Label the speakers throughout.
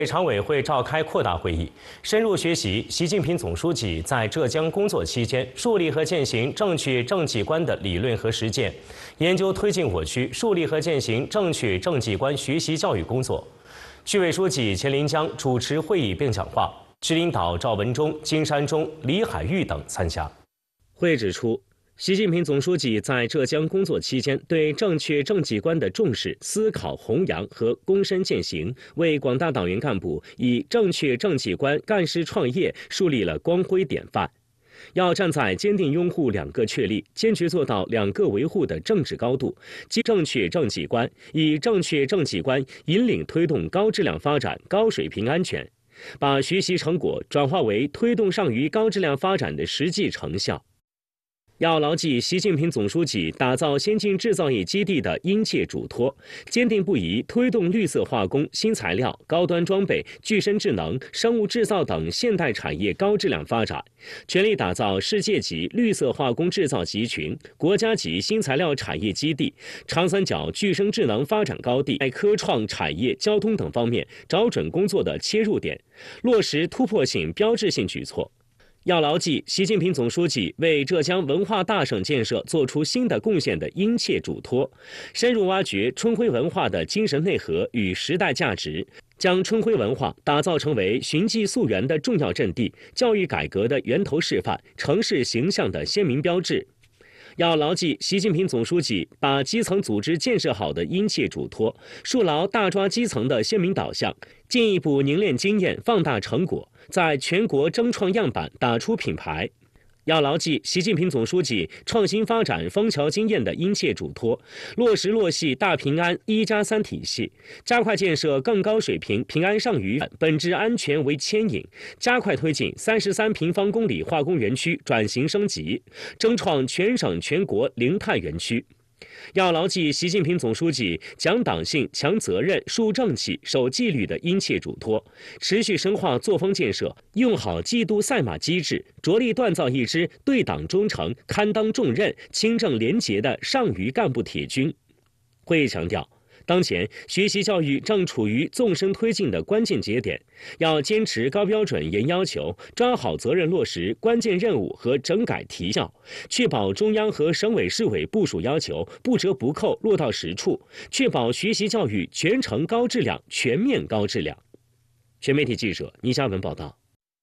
Speaker 1: 常委会召开扩大会议，深入学习习近平总书记在浙江工作期间树立和践行正确政绩观的理论和实践，研究推进我区树立和践行正确政绩观学习教育工作。区委书记钱林江主持会议并讲话，区领导赵文忠、金山中、李海玉等参加。会指出，习近平总书记在浙江工作期间对正确政绩观的重视、思考、弘扬和躬身践行，为广大党员干部以正确政绩观干事创业树立了光辉典范。要站在坚定拥护两个确立、坚决做到两个维护的政治高度，即正确政绩观，以正确政绩观引领推动高质量发展、高水平安全，把学习成果转化为推动上虞高质量发展的实际成效。要牢记习近平总书记打造先进制造业基地的殷切嘱托，坚定不移推动绿色化工、新材料、高端装备、具身智能、生物制造等现代产业高质量发展，全力打造世界级绿色化工制造集群、国家级新材料产业基地、长三角具身智能发展高地，在科创产业、交通等方面找准工作的切入点，落实突破性、标志性举措。要牢记习近平总书记为浙江文化大省建设做出新的贡献的殷切嘱托，深入挖掘春晖文化的精神内核与时代价值，将春晖文化打造成为寻迹溯源的重要阵地、教育改革的源头示范、城市形象的鲜明标志。要牢记习近平总书记把基层组织建设好的殷切嘱托，树牢大抓基层的鲜明导向，进一步凝练经验、放大成果，在全国争创样板打出品牌。要牢记习近平总书记创新发展枫桥经验的殷切嘱托，落实落细大平安1+3体系，加快建设更高水平平安上虞本质安全为牵引，加快推进33平方公里化工园区转型升级，争创全省全国零碳园区。要牢记习近平总书记讲党性、强责任、树正气、守纪律的殷切嘱托，持续深化作风建设，用好季度赛马机制，着力锻造一支对党忠诚、堪当重任、清正廉洁的上虞干部铁军。会议强调，当前学习教育正处于纵深推进的关键节点，要坚持高标准、严要求，抓好责任落实关键任务和整改提效，确保中央和省委市委部署要求不折不扣落到实处，确保学习教育全程高质量、全面高质量。全媒体记者倪嘉文报道。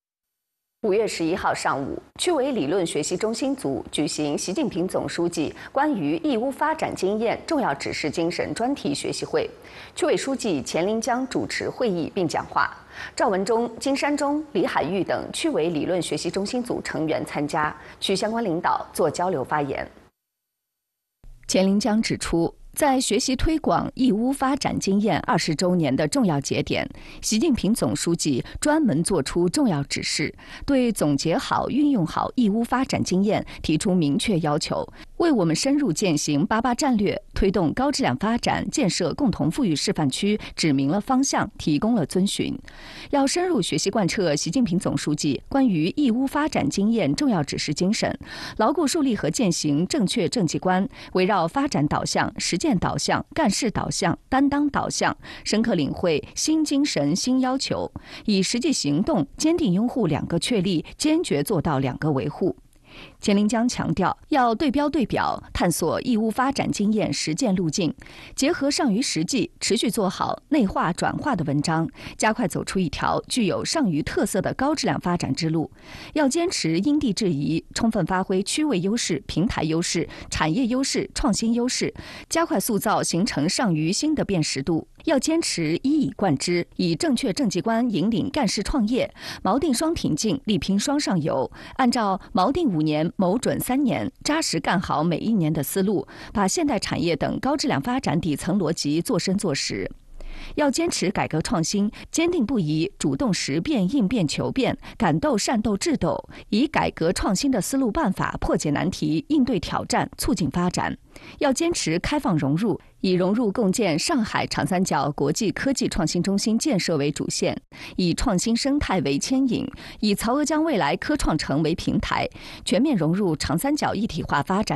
Speaker 2: 5月11号上午，区委理论学习中心组举行习近平总书记关于义乌发展经验重要指示精神专题学习会，区委书记钱林江主持会议并讲话，赵文忠、金山中、李海玉等区委理论学习中心组成员参加，区相关领导做交流发言。
Speaker 3: 钱林江指出，在学习推广义乌发展经验20周年的重要节点，习近平总书记专门作出重要指示，对总结好、运用好义乌发展经验提出明确要求，为我们深入践行88战略、推动高质量发展、建设共同富裕示范区指明了方向，提供了遵循。要深入学习贯彻习近平总书记关于义乌发展经验重要指示精神，牢固树立和践行正确政绩观，围绕发展导向、实践导向、干事导向、担当导向，深刻领会新精神新要求，以实际行动坚定拥护两个确立，坚决做到两个维护。钱林江强调，要对标对表，探索义乌发展经验实践路径，结合上虞实际，持续做好内化转化的文章，加快走出一条具有上虞特色的高质量发展之路。要坚持因地制宜，充分发挥区位优势、平台优势、产业优势、创新优势，加快塑造形成上虞新的辨识度。要坚持一以贯之，以正确政绩观引领干事创业，锚定双挺进，力拼双上游，按照锚定5年、谋准3年，扎实干好每一年的思路，把现代产业等高质量发展底层逻辑做深做实。要坚持改革创新，坚定不移主动识变、应变、求变，敢斗、善斗、智斗，以改革创新的思路办法破解难题、应对挑战、促进发展。要坚持开放融入，以融入共建上海长三角国际科技创新中心建设为主线，以创新生态为牵引，以曹娥江未来科创城为平台，全面融入长三角一体化发展。